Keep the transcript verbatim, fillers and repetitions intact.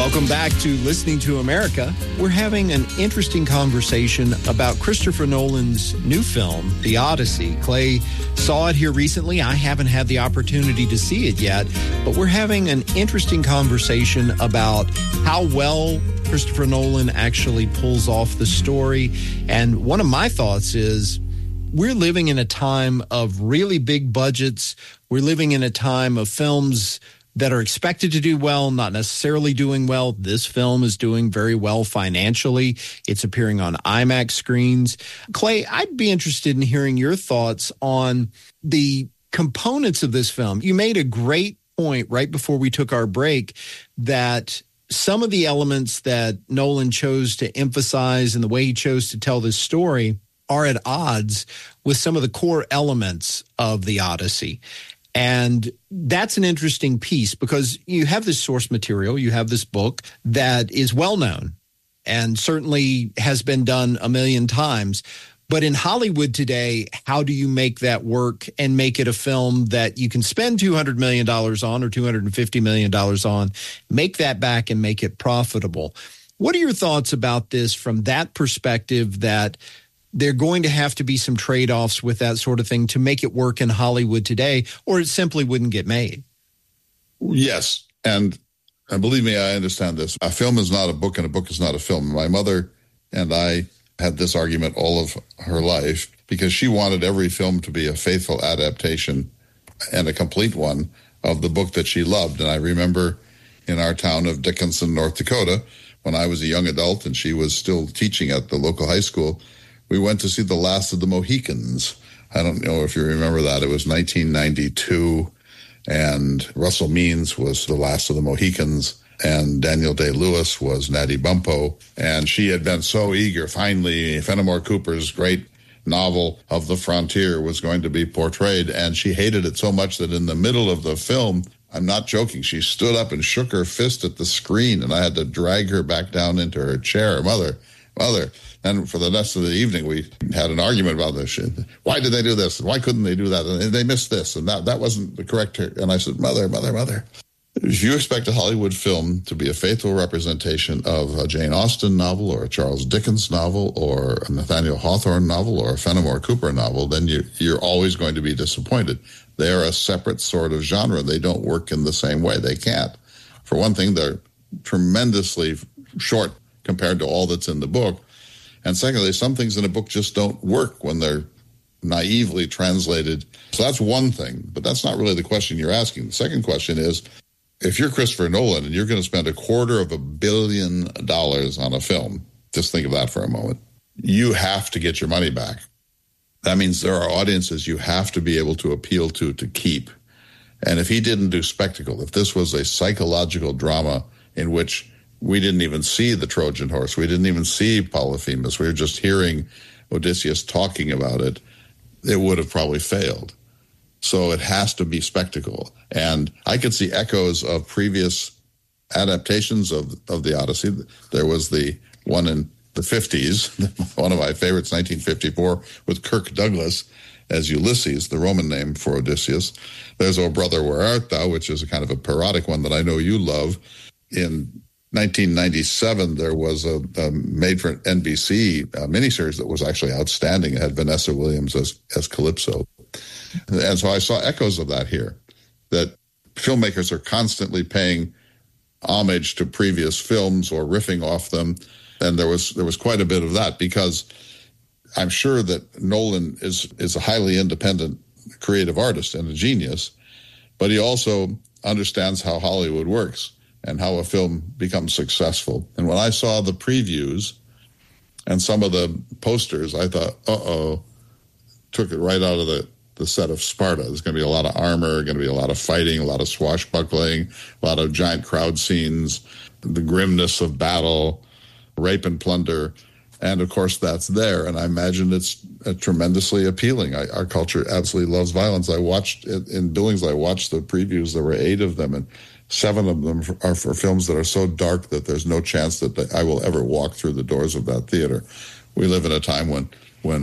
Welcome back to Listening to America. We're having an interesting conversation about Christopher Nolan's new film, The Odyssey. Clay saw it here recently. I haven't had the opportunity to see it yet, but we're having an interesting conversation about how well Christopher Nolan actually pulls off the story. And one of my thoughts is we're living in a time of really big budgets. We're living in a time of films that are expected to do well, not necessarily doing well. This film is doing very well financially. It's appearing on IMAX screens. Clay, I'd be interested in hearing your thoughts on the components of this film. You made a great point right before we took our break that some of the elements that Nolan chose to emphasize and the way he chose to tell this story are at odds with some of the core elements of the Odyssey. And that's an interesting piece because you have this source material, you have this book that is well known and certainly has been done a million times. But in Hollywood today, how do you make that work and make it a film that you can spend two hundred million dollars on or two hundred fifty million dollars on, make that back and make it profitable? What are your thoughts about this from that perspective that there are going to have to be some trade-offs with that sort of thing to make it work in Hollywood today, or it simply wouldn't get made? Yes, and, and believe me, I understand this. A film is not a book, and a book is not a film. My mother and I had this argument all of her life because she wanted every film to be a faithful adaptation and a complete one of the book that she loved. And I remember in our town of Dickinson, North Dakota, when I was a young adult and she was still teaching at the local high school, we went to see The Last of the Mohicans. I don't know if you remember that. It was nineteen ninety-two, and Russell Means was The Last of the Mohicans, and Daniel Day-Lewis was Natty Bumppo. And she had been so eager. Finally, Fenimore Cooper's great novel of the frontier was going to be portrayed, and she hated it so much that in the middle of the film, I'm not joking, she stood up and shook her fist at the screen, and I had to drag her back down into her chair. Mother, mother. And for the rest of the evening, we had an argument about this. Why did they do this? Why couldn't they do that? And they missed this, and that, that wasn't the correct. And I said, mother, mother, mother. If you expect a Hollywood film to be a faithful representation of a Jane Austen novel or a Charles Dickens novel or a Nathaniel Hawthorne novel or a Fenimore Cooper novel, then you, you're always going to be disappointed. They are a separate sort of genre. They don't work in the same way. They can't. For one thing, they're tremendously short compared to all that's in the book. And secondly, some things in a book just don't work when they're naively translated. So that's one thing, but that's not really the question you're asking. The second question is, if you're Christopher Nolan and you're going to spend a quarter of a billion dollars on a film, just think of that for a moment, you have to get your money back. That means there are audiences you have to be able to appeal to to keep. And if he didn't do spectacle, if this was a psychological drama in which we didn't even see the Trojan horse, we didn't even see Polyphemus, we were just hearing Odysseus talking about it, it would have probably failed. So it has to be spectacle. And I could see echoes of previous adaptations of, of the Odyssey. There was the one in the fifties, one of my favorites, nineteen fifty-four, with Kirk Douglas as Ulysses, the Roman name for Odysseus. There's O Brother, Where Art Thou, which is a kind of a parodic one that I know you love. In nineteen ninety-seven, there was a, a made for N B C a miniseries that was actually outstanding. It had Vanessa Williams as, as Calypso. And so I saw echoes of that here, that filmmakers are constantly paying homage to previous films or riffing off them. And there was there was quite a bit of that because I'm sure that Nolan is, is a highly independent creative artist and a genius, but he also understands how Hollywood works and how a film becomes successful. And when I saw the previews and some of the posters, I thought, uh-oh, took it right out of the, the set of Sparta. There's going to be a lot of armor, going to be a lot of fighting, a lot of swashbuckling, a lot of giant crowd scenes, the grimness of battle, rape and plunder. And, of course, that's there. And I imagine it's uh, tremendously appealing. I, our culture absolutely loves violence. I watched, in Billings, I watched the previews. There were eight of them, and seven of them are for films that are so dark that there's no chance that I will ever walk through the doors of that theater. We live in a time when